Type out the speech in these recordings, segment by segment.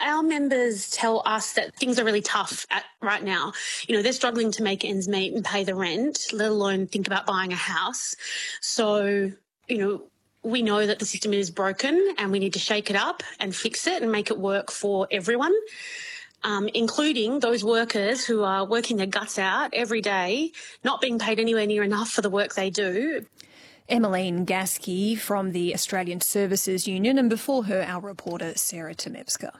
our members tell us that things are really tough right now. You know, they're struggling to make ends meet and pay the rent, let alone think about buying a house. So, you know, we know that the system is broken and we need to shake it up and fix it and make it work for everyone, including those workers who are working their guts out every day, not being paid anywhere near enough for the work they do. Emmeline Gasky from the Australian Services Union, and before her, our reporter Sarah Temepska.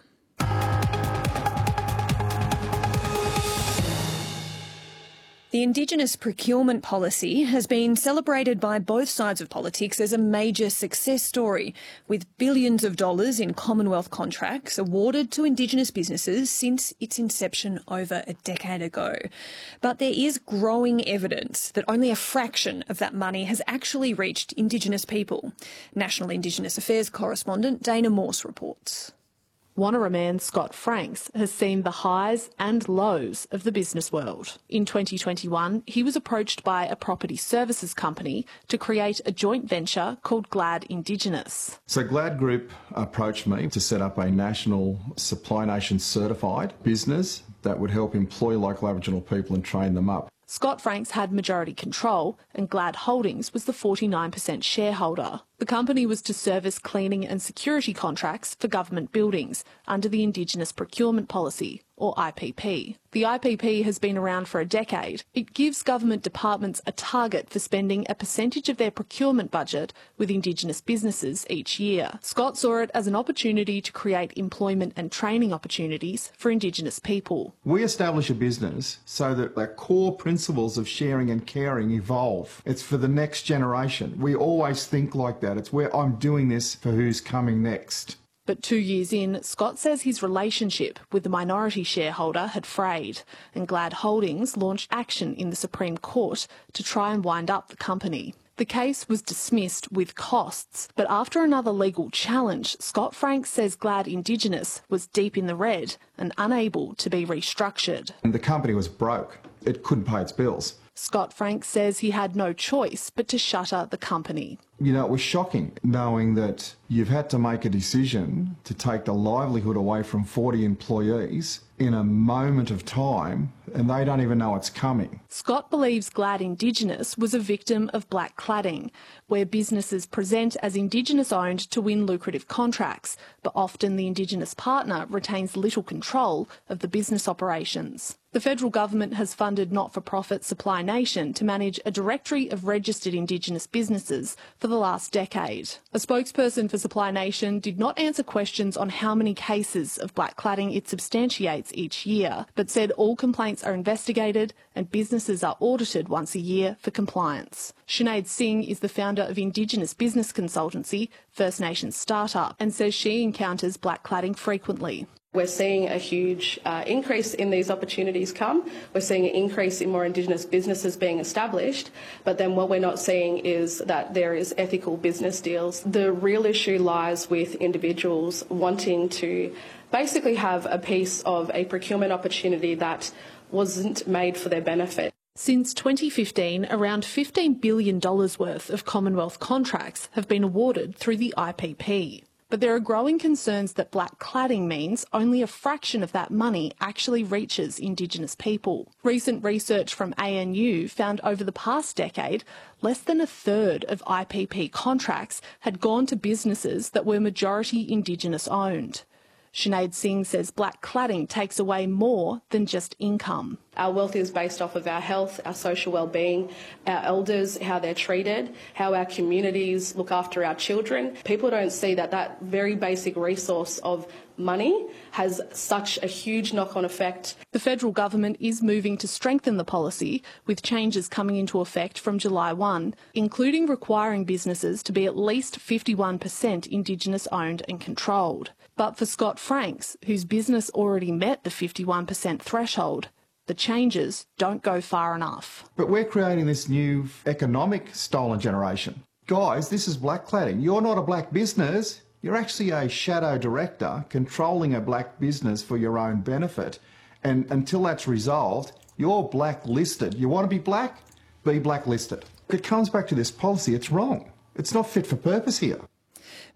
The Indigenous procurement policy has been celebrated by both sides of politics as a major success story, with billions of dollars in Commonwealth contracts awarded to Indigenous businesses since its inception over a decade ago. But there is growing evidence that only a fraction of that money has actually reached Indigenous people. National Indigenous Affairs correspondent Dana Morse reports. Wanneroo man Scott Franks has seen the highs and lows of the business world. In 2021, he was approached by a property services company to create a joint venture called Glad Indigenous. So Glad Group approached me to set up a national Supply Nation certified business that would help employ local Aboriginal people and train them up. Scott Franks had majority control and Glad Holdings was the 49% shareholder. The company was to service cleaning and security contracts for government buildings under the Indigenous Procurement Policy, or IPP. The IPP has been around for a decade. It gives government departments a target for spending a percentage of their procurement budget with Indigenous businesses each year. Scott saw it as an opportunity to create employment and training opportunities for Indigenous people. We establish a business so that our core principles of sharing and caring evolve. It's for the next generation. We always think like that. It's where I'm doing this for who's coming next. But 2 years in, Scott says his relationship with the minority shareholder had frayed, and Glad Holdings launched action in the Supreme Court to try and wind up the company. The case was dismissed with costs, but after another legal challenge, Scott Franks says Glad Indigenous was deep in the red and unable to be restructured. And the company was broke. It couldn't pay its bills. Scott Franks says he had no choice but to shutter the company. You know, it was shocking knowing that you've had to make a decision to take the livelihood away from 40 employees in a moment of time, and they don't even know it's coming. Scott believes Glad Indigenous was a victim of black cladding, where businesses present as Indigenous-owned to win lucrative contracts, but often the Indigenous partner retains little control of the business operations. The federal government has funded not-for-profit Supply Nation to manage a directory of registered Indigenous businesses for the last decade. A spokesperson for Supply Nation did not answer questions on how many cases of black cladding it substantiates each year, but said all complaints are investigated and businesses are audited once a year for compliance. Sinead Singh is the founder of Indigenous business consultancy First Nations Startup and says she encounters black cladding frequently. We're seeing a huge increase in these opportunities come. We're seeing an increase in more Indigenous businesses being established, but then what we're not seeing is that there is ethical business deals. The real issue lies with individuals wanting to basically have a piece of a procurement opportunity that wasn't made for their benefit. Since 2015, around $15 billion worth of Commonwealth contracts have been awarded through the IPP. But there are growing concerns that black cladding means only a fraction of that money actually reaches Indigenous people. Recent research from ANU found over the past decade, less than a third of IPP contracts had gone to businesses that were majority Indigenous owned. Sinead Singh says black cladding takes away more than just income. Our wealth is based off of our health, our social well-being, our elders, how they're treated, how our communities look after our children. People don't see that that very basic resource of money has such a huge knock-on effect. The federal government is moving to strengthen the policy, with changes coming into effect from July 1, including requiring businesses to be at least 51% Indigenous owned and controlled. But for Scott Franks, whose business already met the 51% threshold, the changes don't go far enough. But we're creating this new economic stolen generation. Guys, this is black cladding. You're not a black business. You're actually a shadow director controlling a black business for your own benefit. And until that's resolved, you're blacklisted. You want to be black? Be blacklisted. It comes back to this policy. It's wrong. It's not fit for purpose here.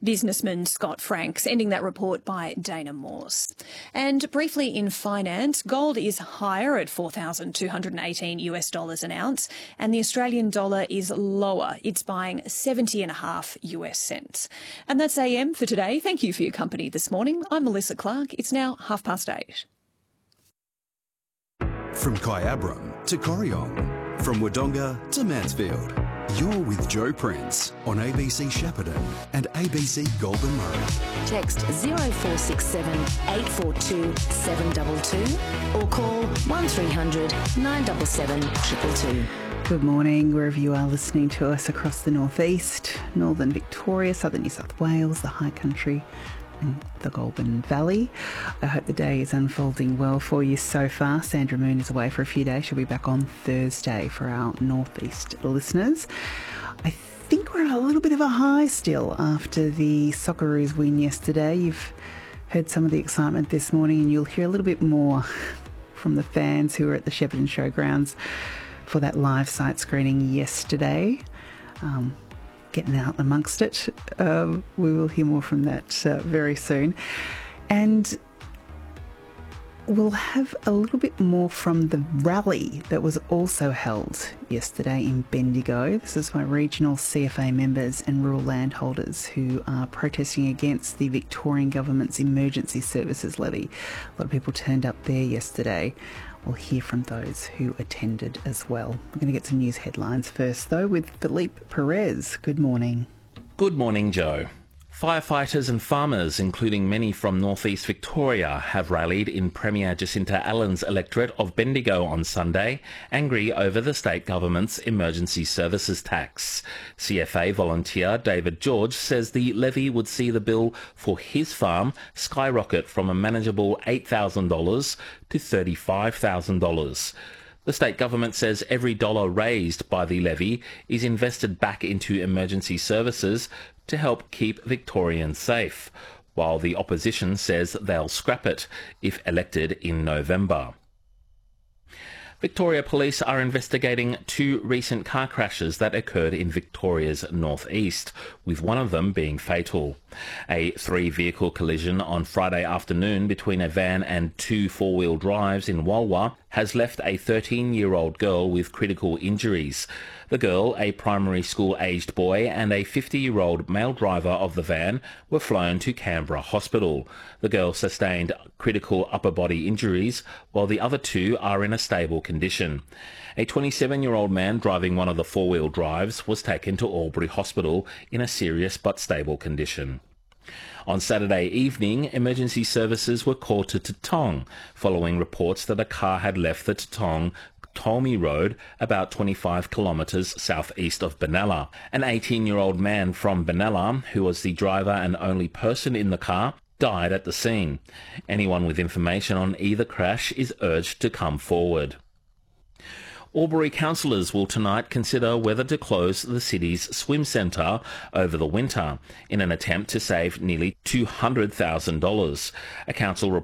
Businessman Scott Franks, ending that report by Dana Morse. And briefly in finance, gold is higher at $4,218 an ounce, and the Australian dollar is lower. It's buying 70.5 US cents. And that's AM for today. Thank you for your company this morning. I'm Melissa Clark. It's now 8:30. From Kyabram to Corryong, from Wodonga to Mansfield, you're with Joe Prince on ABC Shepparton and ABC Goulburn Murray. Text 0467 842 722 or call 1300 977 222. Good morning, wherever you are listening to us across the northeast, northern Victoria, southern New South Wales, the High Country and the Goulburn Valley. I hope the day is unfolding well for you so far. Sandra Moon is away for a few days. She'll be back on Thursday for our northeast listeners. I think we're at a little bit of a high still after the Socceroos win yesterday. You've heard some of the excitement this morning, and you'll hear a little bit more from the fans who were at the Shepparton Showgrounds for that live site screening yesterday. Getting out amongst it. We will hear more from that very soon. And we'll have a little bit more from the rally that was also held yesterday in Bendigo. This is by regional CFA members and rural landholders who are protesting against the Victorian Government's emergency services levy. A lot of people turned up there yesterday. We'll hear from those who attended as well. We're going to get some news headlines first, though, with Philippe Perez. Good morning. Good morning, Joe. Firefighters and farmers, including many from northeast Victoria, have rallied in Premier Jacinta Allen's electorate of Bendigo on Sunday, angry over the state government's emergency services tax. CFA volunteer David George says the levy would see the bill for his farm skyrocket from a manageable $8,000 to $35,000. The state government says every dollar raised by the levy is invested back into emergency services to help keep Victorians safe, while the opposition says they'll scrap it if elected in November. Victoria Police are investigating 2 recent car crashes that occurred in Victoria's northeast, with one of them being fatal. A 3-vehicle collision on Friday afternoon between a van and 2 4-wheel drives in Walwa has left a 13-year-old girl with critical injuries. The girl, a primary school-aged boy, and a 50-year-old male driver of the van were flown to Canberra Hospital. The girl sustained critical upper body injuries, while the other 2 are in a stable condition. A 27-year-old man driving one of the 4-wheel drives was taken to Albury Hospital in a serious but stable condition. On Saturday evening, emergency services were called to Tutong, following reports that a car had left the Tutong-Tolmi Road about 25 kilometres southeast of Benalla. An 18-year-old man from Benalla, who was the driver and only person in the car, died at the scene. Anyone with information on either crash is urged to come forward. Albury councillors will tonight consider whether to close the city's swim centre over the winter in an attempt to save nearly $200,000. A council